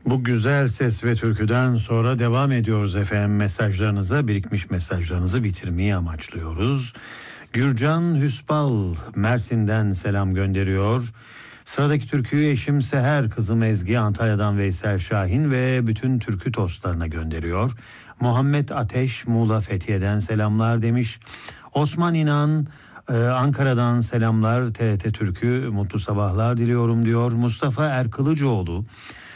Bu güzel ses ve türküden sonra devam ediyoruz efendim. Mesajlarınıza, birikmiş mesajlarınızı bitirmeyi amaçlıyoruz. Gürcan Hüsbal Mersin'den selam gönderiyor. Sıradaki türküyü eşim Seher, kızım Ezgi, Antalya'dan Veysel Şahin ve bütün türkü dostlarına gönderiyor. Muhammed Ateş Muğla Fethiye'den selamlar demiş. Osman İnan Ankara'dan selamlar, TRT Türkü mutlu sabahlar diliyorum diyor. Mustafa Erkılıcıoğlu,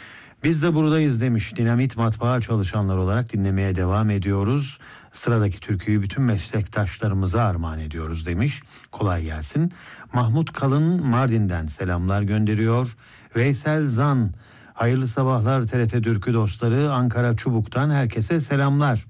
biz de buradayız demiş. Dinamit Matbaa çalışanlar olarak dinlemeye devam ediyoruz. Sıradaki türküyü bütün meslektaşlarımıza armağan ediyoruz demiş. Kolay gelsin. Mahmut Kalın Mardin'den selamlar gönderiyor. Veysel Zan, hayırlı sabahlar TRT Türkü dostları, Ankara Çubuk'tan herkese selamlar.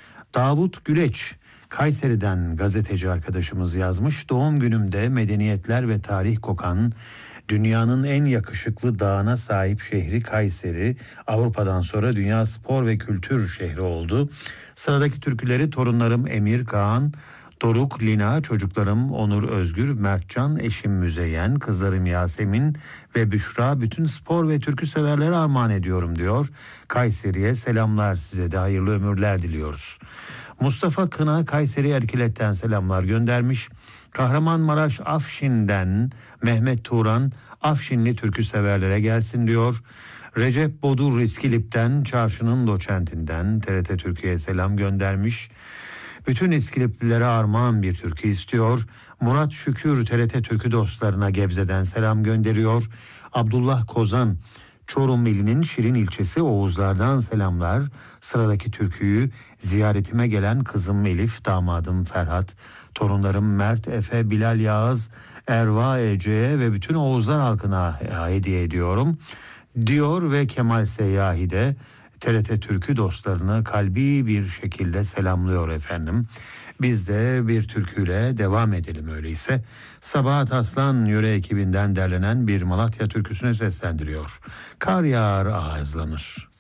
Davut Güleç, Kayseri'den gazeteci arkadaşımız yazmış. Doğum günümde medeniyetler ve tarih kokan dünyanın en yakışıklı dağına sahip şehri Kayseri, Avrupa'dan sonra dünya spor ve kültür şehri oldu. Sıradaki türküleri torunlarım Emir, Kaan, Doruk, Lina, çocuklarım Onur, Özgür, Mertcan, eşim Müzeyyen, kızlarım Yasemin ve Büşra, bütün spor ve türkü severlere armağan ediyorum diyor. Kayseri'ye selamlar, size de hayırlı ömürler diliyoruz. Mustafa Kına Kayseri Erkilet'ten selamlar göndermiş. Kahramanmaraş Afşin'den Mehmet Turan, Afşinli türkü severlere gelsin diyor. Recep Bodur İskilip'ten, çarşının doçentinden TRT Türkiye'ye selam göndermiş. Bütün İskiliplilere armağan bir türkü istiyor. Murat Şükür TRT Türkü dostlarına Gebze'den selam gönderiyor. Abdullah Kozan, Çorum ilinin Şirin ilçesi Oğuzlar'dan selamlar. Sıradaki türküyü ziyaretime gelen kızım Elif, damadım Ferhat, torunlarım Mert, Efe, Bilal, Yağız, Erva, Ece'ye ve bütün Oğuzlar halkına hediye ediyorum diyor ve Kemal Seyyahi de TRT Türkü dostlarını kalbi bir şekilde selamlıyor efendim. Biz de bir türküyle devam edelim öyleyse. Sabahat Aslan yöre ekibinden derlenen bir Malatya türküsüne seslendiriyor. Kar yağar ağızlanır.